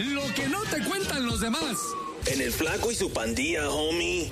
Lo que no te cuentan los demás. En el Flaco y su Pandilla, homie.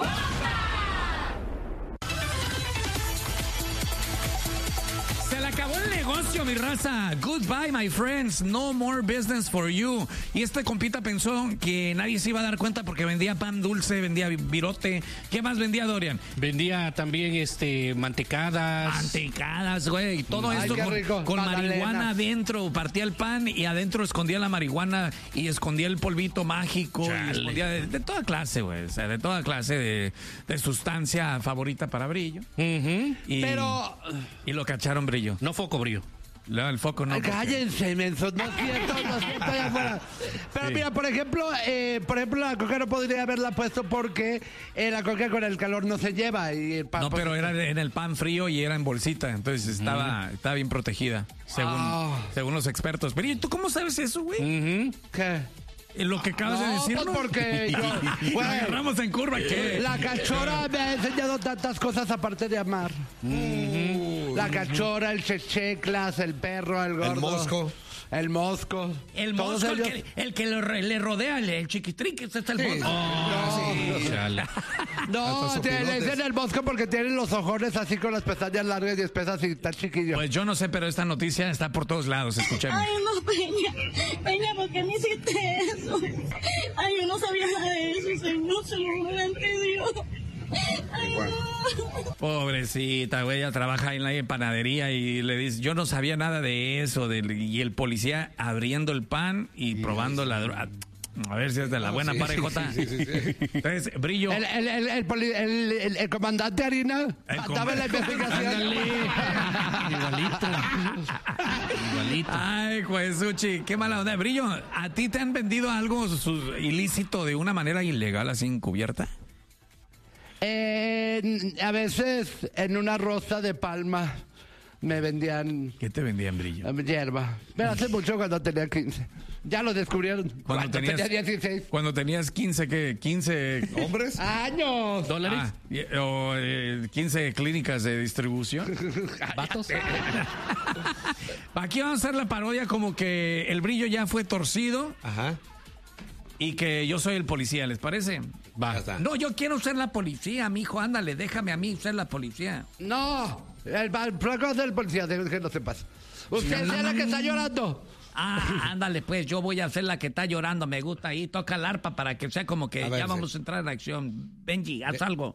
Se le acabó el negocio, mi raza. Goodbye, my friends. No more business for you. Y este compita pensó que nadie se iba a dar cuenta porque vendía pan dulce, vendía virote. ¿Qué más vendía, Dorian? Vendía también mantecadas. Mantecadas, güey. Y todo esto con marihuana adentro. Partía el pan y adentro escondía la marihuana y escondía el polvito mágico. Y escondía de toda clase, güey. O sea, de toda clase de sustancia favorita para Brillo. Pero... Y lo cacharon, Brillo. No foco, Brillo. No, el foco no. Cállense, mensos, no es cierto, allá afuera. Pero sí. Mira, por ejemplo, la coca no podría haberla puesto porque la coca con el calor no se lleva. Y el pan, no, pero era en el pan frío y era en bolsita, entonces estaba bien protegida, según los expertos. Pero ¿y tú cómo sabes eso, güey? ¿Qué? Lo que acabas de decir, pues porque lo agarramos en curva. ¿Qué? La cachora me ha enseñado tantas cosas aparte de amar. La cachora, el checheclas, el perro, el gordo. El mosco. El mosco. El mosco, el que le rodea, el chiquitrique, ese es el mosco. No, le dicen el mosco porque tienen los ojones así con las pestañas largas y espesas y está chiquillo. Pues yo no sé, pero esta noticia está por todos lados, escuchemos. Ay, no, Peña, ¿por qué me hiciste eso? Ay, yo no sabía nada de eso, Señor, ante Dios. Ay, no. Pobrecita, güey, ella trabaja en la panadería y le dice, yo no sabía nada de eso, y el policía abriendo el pan y probando la droga. A ver si es de la buena parejota. Sí. Entonces, Brillo. El comandante Harina estaba en la investigación. Igualito. Ay, Juesuchi, qué mala onda. Brillo, ¿a ti te han vendido algo ilícito de una manera ilegal, así encubierta? A veces en una rosa de palma me vendían... ¿Qué te vendían, Brillo? Hierba. Pero hace mucho, cuando tenía 15. Ya lo descubrieron. Cuando tenía 16. Cuando tenías 15, ¿qué? ¿15 hombres? ¡Años! ¿Dólares? O 15 clínicas de distribución. ¿Vatos? Aquí vamos a hacer la parodia como que el Brillo ya fue torcido. Ajá. Y que yo soy el policía, ¿les parece? Va. No, yo quiero ser la policía, mijo, ándale, déjame a mí ser la policía. No, el flaco es el policía, que no sepas. Usted es la que está llorando. Ándale, pues, yo voy a ser la que está llorando, me gusta ahí, toca el arpa para que sea como que ya vamos a entrar en acción. Benji, haz algo.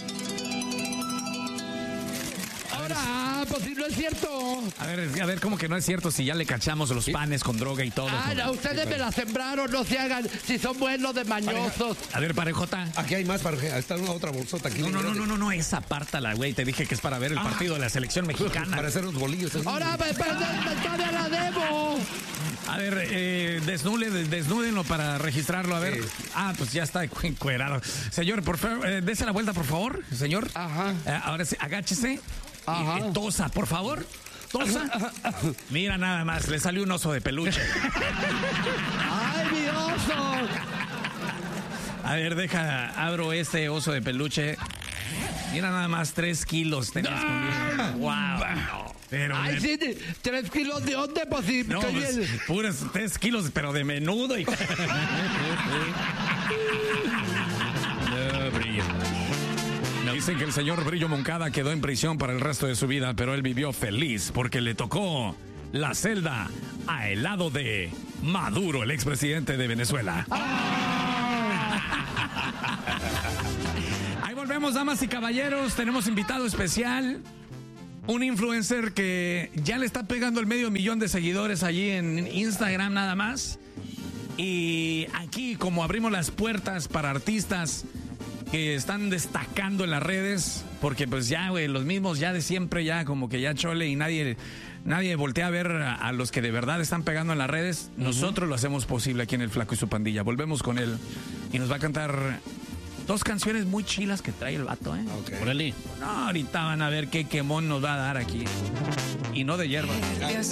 Ahora, pues si no es cierto. A ver, ¿cómo que no es cierto si ya le cachamos los panes con droga y todo? No, ustedes me la sembraron, no se hagan, si son buenos de mañosos. A ver, parejota. Aquí hay más, pareja. Está una otra bolsota aquí. No, esa apártala, güey. Te dije que es para ver el partido de la selección mexicana. Para hacer los bolillos. Ahora, todavía la debo. A ver, desnúdenlo para registrarlo, a ver. Sí. Pues ya está encuerado. Señor, por favor, dese la vuelta, por favor, señor. Ajá. Ahora sí, agáchese. Ajá. Tosa, por favor. Tosa. Mira nada más, le salió un oso de peluche. ¡Ay, mi oso! A ver, abro este oso de peluche. Mira nada más, 3 kilos tenía escondido. ¡Wow! Pero ay, sí, 3 kilos de dónde, pues sí. No, pues, puras 3 kilos, pero de menudo. No, Brillo. Dicen que el señor Brillo Moncada quedó en prisión para el resto de su vida, pero él vivió feliz porque le tocó la celda al lado de Maduro, el expresidente de Venezuela. Ahí volvemos, damas y caballeros. Tenemos invitado especial. Un influencer que ya le está pegando el 500,000 de seguidores allí en Instagram nada más. Y aquí, como abrimos las puertas para artistas que están destacando en las redes, porque pues ya, güey, los mismos ya de siempre, ya como que ya chole y nadie voltea a ver a los que de verdad están pegando en las redes. Nosotros lo hacemos posible aquí en El Flaco y su Pandilla. Volvemos con él y nos va a cantar 2 canciones muy chilas que trae el vato, ¿eh? Okay. Órale. No, ahorita van a ver qué quemón nos va a dar aquí. Y no de hierba.